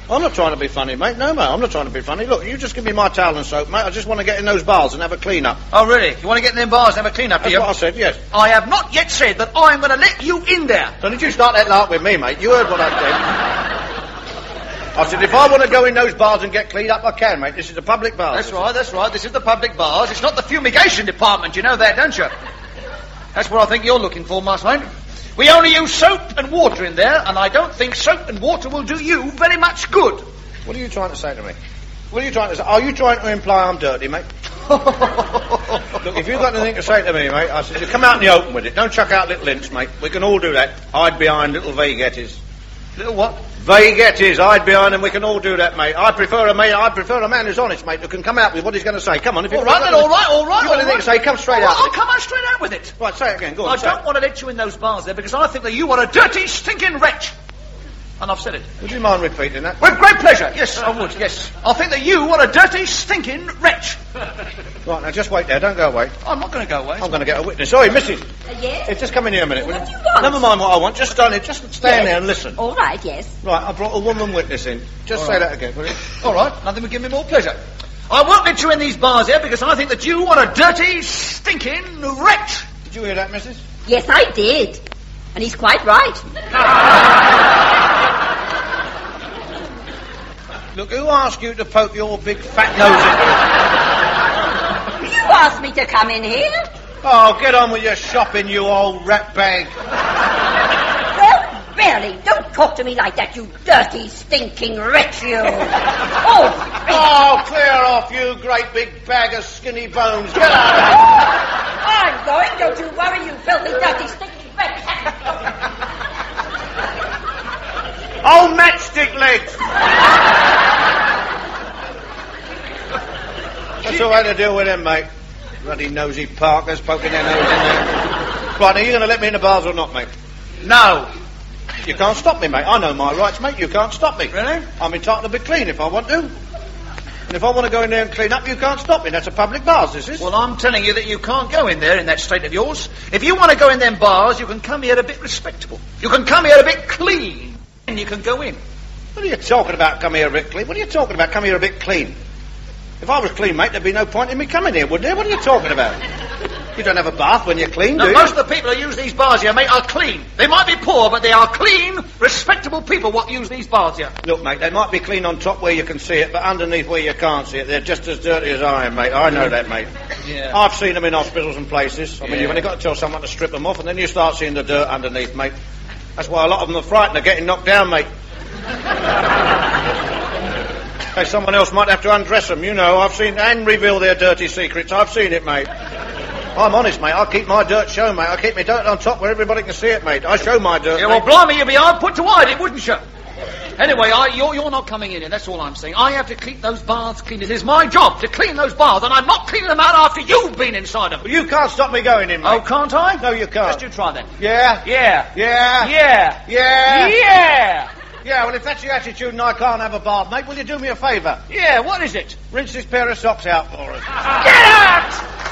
I'm not trying to be funny, mate. No, mate, I'm not trying to be funny. Look, you just give me my towel and soap, mate. I just want to get in those baths and have a clean-up. Oh, really? You want to get in them bars and have a clean-up, do you? That's what I said, yes. I have not yet said that I'm going to let you in there. Don't did you start that lark with me, mate? You heard what I said. I said, if I want to go in those bars and get cleaned up, I can, mate. This is a public bar. That's right. This is the public bars. It's not the fumigation department. You know that, don't you? That's what I think you're looking for, Master Mate. We only use soap and water in there, and I don't think soap and water will do you very much good. What are you trying to say to me? What are you trying to say? Are you trying to imply I'm dirty, mate? Look, if you've got anything to say to me, mate, I said, you come out in the open with it. Don't chuck out little hints, mate. We can all do that. Hide behind little vaguetties. Little what? Vaguetties. Hide behind them. We can all do that, mate. I prefer a man who's honest, mate, who can come out with what he's going to say. Come on. If all right. You've got anything to say, come straight out. I'll come on straight out with it. Right, say it again. Go on. I don't want to let you in those bars there because I think that you are a dirty, stinking wretch. And I've said it. Would you mind repeating that? With great pleasure. Yes, I would, yes. I think that you are a dirty, stinking wretch. Right, now just wait there. Don't go away. I'm not going to go away. I'm going to get a witness. Sorry, missus. Yes? Hey, just come in here a minute. What do you want? Never mind what I want. Just stand there and listen. All right, yes. Right, I brought a woman witness in. Just say that again, will you? All right, nothing would give me more pleasure. I won't let you in these bars here because I think that you are a dirty, stinking wretch. Did you hear that, missus? Yes, I did. And he's quite right. Look, who asked you to poke your big fat nose into it? You asked me to come in here. Oh, get on with your shopping, you old rat bag. Well, really, don't talk to me like that, you dirty, stinking wretch, you. Oh, clear off, you great big bag of skinny bones. Get out. I'm going. Don't you worry, you filthy, dirty, stinking wretch. Oh, matchstick legs. That's all right to deal with them, mate. Bloody nosy Parkers poking their nose in there. Right, are you going to let me in the bars or not, mate? No. You can't stop me, mate. I know my rights, mate. You can't stop me. Really? I'm entitled to be clean if I want to. And if I want to go in there and clean up, you can't stop me. That's a public bars, this is. Well, I'm telling you that you can't go in there in that state of yours. If you want to go in them bars, you can come here a bit respectable. You can come here a bit clean. And you can go in. What are you talking about, come here a bit clean? What are you talking about, come here a bit clean? If I was clean, mate, there'd be no point in me coming here, would there? What are you talking about? You don't have a bath when you're clean, do you? Most of the people who use these bars here, mate, are clean. They might be poor, but they are clean, respectable people what use these bars here. Look, mate, they might be clean on top where you can see it, but underneath where you can't see it, they're just as dirty as I am, mate. I know that, mate. Yeah. I've seen them in hospitals and places. I mean, you've only got to tell someone to strip them off, and then you start seeing the dirt underneath, mate. That's why a lot of them are frightened of getting knocked down, mate. Hey, someone else might have to undress them, you know. I've seen and reveal their dirty secrets. I've seen it, mate. I'm honest, mate. I keep my dirt shown, mate. I keep my dirt on top where everybody can see it, mate. I show my dirt. Yeah, well, blimey, you'd be hard put to hide it, wouldn't you? Anyway, you're not coming in here. That's all I'm saying. I have to keep those baths clean. It is my job to clean those baths, and I'm not cleaning them out after you've been inside them. Well, you can't stop me going in, mate. Oh, can't I? No, you can't. Just you try then. Yeah? Yeah. Yeah? Yeah. Yeah? Yeah. Yeah, well, if that's your attitude and I can't have a bath, mate, will you do me a favour? Yeah, what is it? Rinse this pair of socks out for us. Get out!